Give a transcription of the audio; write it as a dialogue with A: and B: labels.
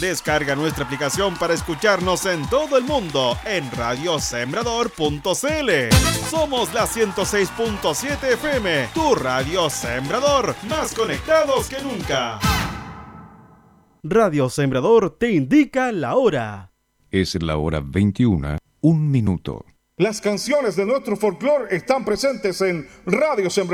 A: Descarga nuestra aplicación para escucharnos en todo el mundo en radiosembrador.cl. Somos la 106.7 FM, tu radio Sembrador, más conectados que nunca. Radio Sembrador te indica la hora.
B: Es la hora 21, 1 minuto.
C: Las canciones de nuestro folclore están presentes en Radio Sembrador.